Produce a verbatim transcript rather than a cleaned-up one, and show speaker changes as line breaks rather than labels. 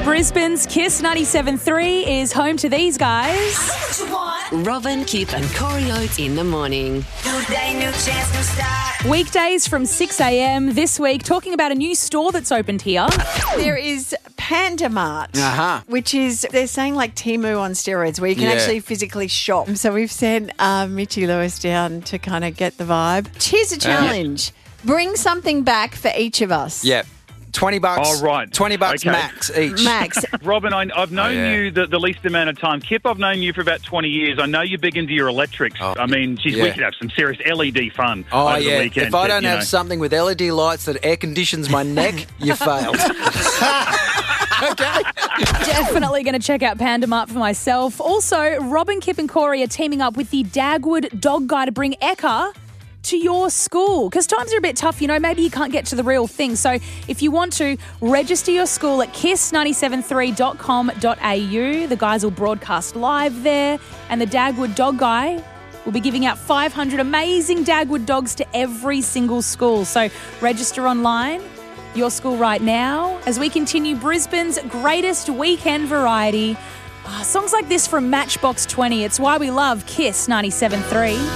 Brisbane's Kiss ninety-seven point three is home to these guys.
Robin, Kip and Corey Oates in the morning.
New day, new chance, new start.
Weekdays from six a.m. this week, talking about a new store that's opened here.
There is Panda Mart,
Uh-huh.
which is, they're saying like Temu on steroids, where you can
Yeah.
actually physically shop. So we've sent uh, Mitchy Lewis down to kind of get the vibe. Here's a challenge. Bring something back for each of us.
Yeah. twenty bucks.
Oh, right.
twenty bucks
Okay.
max each.
Max.
Robin, I, I've known
Oh, yeah.
you the, the least amount of time. Kip, I've known you for about twenty years. I know you're big into your electrics.
Oh,
I mean, geez,
yeah.
we could have some serious L E D fun
Oh,
over
yeah.
the weekend.
If I
but,
don't
you
have
know.
something with L E D lights that air conditions my neck, you failed. Okay.
Definitely going to check out Panda Mart for myself. Also, Robin, Kip and Corey are teaming up with the Dagwood Dog Guy to bring Ekka to your school, because times are a bit tough, you know, maybe you can't get to the real thing. So if you want to, register your school at kiss nine seven three dot com dot a u. The guys will broadcast live there, and the Dagwood Dog Guy will be giving out five hundred amazing Dagwood dogs to every single school. So register online, your school right now, as we continue Brisbane's greatest weekend variety. Ah, songs like this from Matchbox twenty. It's why we love Kiss ninety-seven point three.